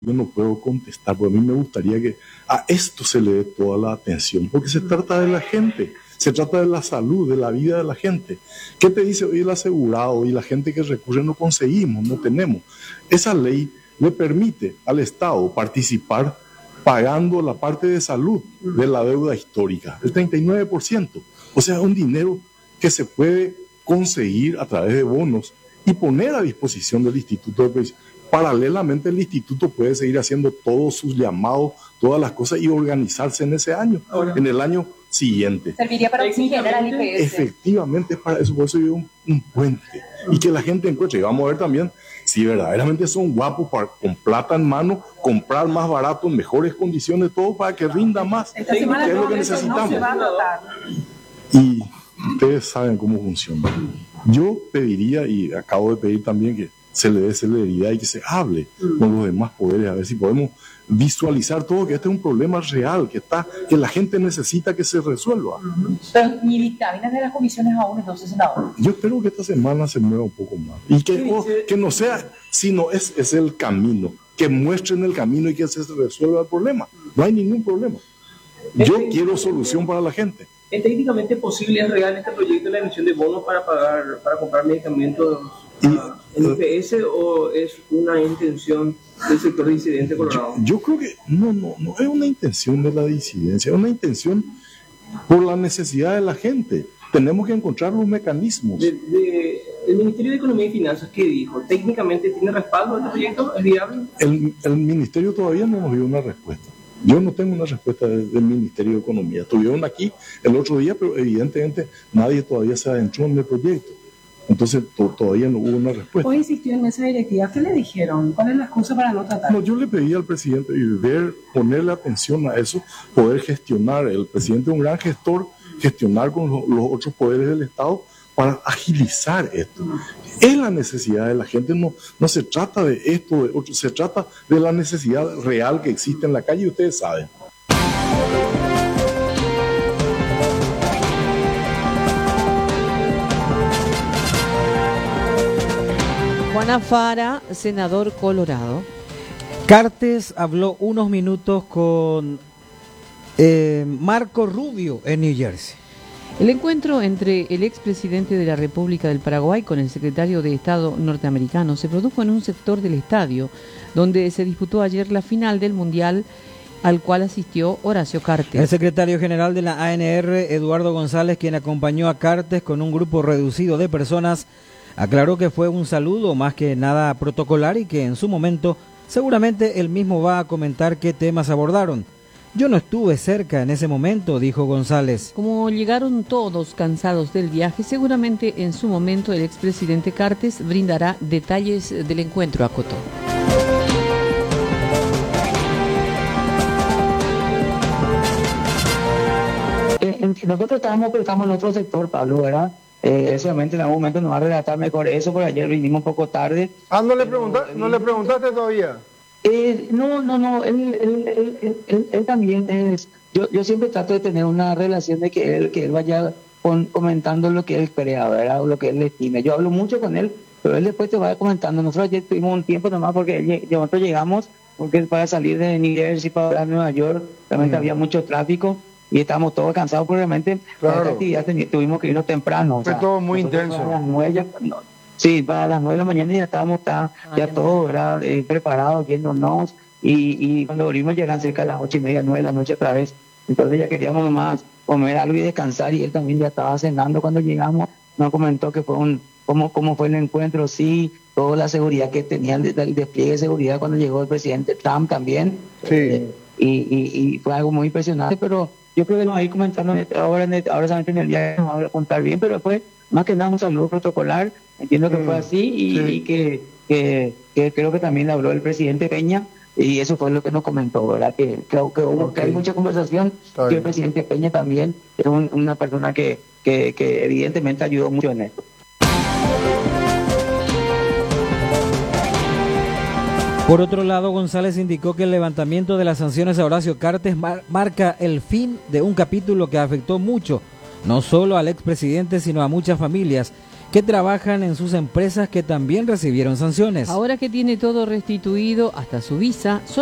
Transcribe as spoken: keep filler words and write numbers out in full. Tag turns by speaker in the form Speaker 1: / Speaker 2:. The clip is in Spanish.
Speaker 1: yo no puedo contestar, porque a mí me gustaría que a esto se le dé toda la atención, porque se trata de la gente, se trata de la salud, de la vida de la gente. ¿Qué te dice hoy el asegurado y la gente que recurre? No conseguimos, no tenemos. Esa ley le permite al Estado participar pagando la parte de salud de la deuda histórica, el treinta y nueve por ciento. O sea, un dinero que se puede conseguir a través de bonos y poner a disposición del Instituto de Previsión. Paralelamente, el instituto puede seguir haciendo todos sus llamados, todas las cosas y organizarse en ese año, ahora, en el año siguiente.
Speaker 2: Serviría para oxigenar al I P S.
Speaker 1: Efectivamente, para eso, por eso yo un, un puente. Y que la gente encuentre. Y vamos a ver también si verdaderamente son guapos para, con plata en mano, comprar más barato, en mejores condiciones, todo para que rinda más.
Speaker 2: Esta semana
Speaker 1: que es lo que necesitamos. No se va a notar. Y ustedes saben cómo funciona. Yo pediría, y acabo de pedir también, que se le dé celeridad y que se hable mm. con los demás poderes, a ver si podemos visualizar todo, que este es un problema real, que está, que la gente necesita que se resuelva.
Speaker 2: Uh-huh. Pero ni dictámenes de las comisiones aún, entonces, senador.
Speaker 1: Yo espero que esta semana se mueva un poco más. Y que, oh, que no sea, sino es, es el camino, que muestren el camino y que se resuelva el problema. No hay ningún problema. Yo ¿Es quiero solución para la gente.
Speaker 3: ¿Es técnicamente posible, es real este proyecto de la emisión de bonos para pagar, para comprar medicamentos y, en I P S o es una intención del sector disidente colorado?
Speaker 1: Yo, yo creo que no, no, no es una intención de la disidencia, es una intención por la necesidad de la gente. Tenemos que encontrar los mecanismos.
Speaker 3: De, de, ¿El Ministerio de Economía y Finanzas qué dijo? ¿Técnicamente tiene respaldo este proyecto? ¿Es viable?
Speaker 1: El, el Ministerio todavía no nos dio una respuesta. Yo no tengo una respuesta del, del Ministerio de Economía. Estuvieron aquí el otro día, pero evidentemente nadie todavía se adentró en el proyecto. Entonces to, todavía no hubo una respuesta.
Speaker 2: Hoy insistió en mesa directiva. ¿Qué le dijeron? ¿Cuál es la excusa para no tratar?
Speaker 1: No, yo le pedí al presidente ver, ponerle atención a eso, poder gestionar. El presidente es un gran gestor, gestionar con los, los otros poderes del Estado para agilizar esto. Es la necesidad de la gente, no, no se trata de esto, de otro, se trata de la necesidad real que existe en la calle y ustedes saben.
Speaker 4: Juana Fara, senador Colorado.
Speaker 5: Cartes habló unos minutos con eh, Marco Rubio en New Jersey.
Speaker 4: El encuentro entre el expresidente de la República del Paraguay con el secretario de Estado norteamericano se produjo en un sector del estadio donde se disputó ayer la final del Mundial al cual asistió Horacio Cartes.
Speaker 5: El secretario general de la A N R, Eduardo González, quien acompañó a Cartes con un grupo reducido de personas, aclaró que fue un saludo más que nada protocolar y que en su momento seguramente él mismo va a comentar qué temas abordaron. Yo no estuve cerca en ese momento, dijo González.
Speaker 4: Como llegaron todos cansados del viaje, seguramente en su momento el expresidente Cartes brindará detalles del encuentro, acotó.
Speaker 6: Eh, nosotros estábamos, pero estamos en otro sector, Pablo, ¿verdad? Eh, seguramente en algún momento nos va a relatar mejor eso, porque ayer vinimos un poco tarde.
Speaker 7: Ah, ¿no le, pregunta, ¿no le preguntaste todavía?
Speaker 6: Eh, no, no, no, él, él, él, él, él, él también es, yo, yo siempre trato de tener una relación de que él, que él vaya con, comentando lo que él crea, ¿verdad? O lo que él estime. Yo hablo mucho con él, pero él después te va comentando. Nosotros ayer tuvimos un tiempo nomás porque él, nosotros llegamos, porque para salir de New Jersey para Nueva York, realmente mm. había mucho tráfico y estábamos todos cansados, porque realmente claro. Para esta actividad tuvimos que irnos temprano.
Speaker 7: Fue o sea, todo muy intenso.
Speaker 6: Para las nueve, no, sí, para las nueve de la mañana ya estábamos está, ya todo ¿verdad? Eh, preparados, yéndonos, y, y cuando volvimos llegan cerca de las ocho y media, nueve de la noche otra vez. Entonces ya queríamos nomás comer algo y descansar, y él también ya estaba cenando cuando llegamos. Nos comentó que fue un, cómo, cómo fue el encuentro, sí, toda la seguridad que tenía, el, el despliegue de seguridad cuando llegó el presidente Trump también.
Speaker 7: Sí.
Speaker 6: Eh, y, y, y fue algo muy impresionante, pero yo creo que nos va a ir comentando ahora, ahora solamente en el día nos va a contar bien, pero después, más que nada, un saludo protocolar. Entiendo que mm, fue así y, sí. y que, que, que creo que también habló el presidente Peña, y eso fue lo que nos comentó, ¿verdad? Que creo que, hubo, okay. que hay mucha conversación, Está que bien. El presidente Peña también es un, una persona que, que, que evidentemente ayudó mucho en esto.
Speaker 5: Por otro lado, González indicó que el levantamiento de las sanciones a Horacio Cartes mar- marca el fin de un capítulo que afectó mucho, no solo al expresidente, sino a muchas familias, que trabajan en sus empresas que también recibieron sanciones.
Speaker 4: Ahora que tiene todo restituido, hasta su visa,